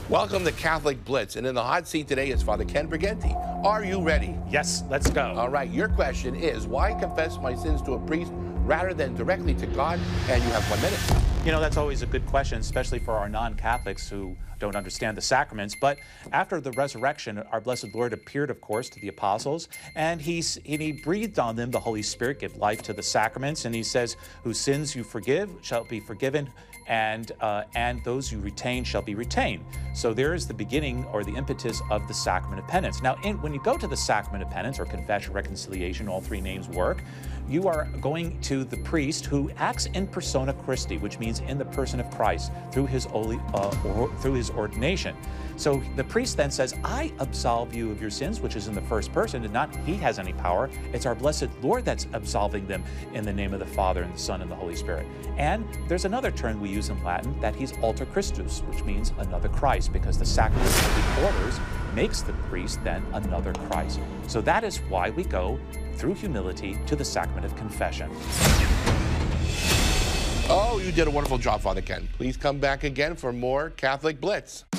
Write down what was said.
Welcome to Catholic Blitz, and in the hot seat today is Father Ken Briganti. Are you ready? Yes, let's go. All right, your question is, why confess my sins to a priest rather than directly to God? And you have 1 minute. You know, that's always a good question, especially for our non-Catholics who don't understand the sacraments. But after the resurrection, our Blessed Lord appeared, of course, to the apostles, and he breathed on them the Holy Spirit, give life to the sacraments, and he says, whose sins you forgive shall be forgiven, and those you retain shall be retained. So there is the beginning or the impetus of the sacrament of penance. Now, when you go to the sacrament of penance, or confession, reconciliation, all three names work, you are going to the priest who acts in persona Christi, which means in the person of Christ, through his ordination. So the priest then says, I absolve you of your sins, which is in the first person, and not he has any power. It's our Blessed Lord that's absolving them in the name of the Father and the Son and the Holy Spirit. And there's another term we use in Latin, that he's alter Christus, which means another Christ, because the sacrament of the orders makes the priest then another Christ. So that is why we go through humility to the sacrament of confession. Oh, you did a wonderful job, Father Ken. Please come back again for more Catholic Blitz.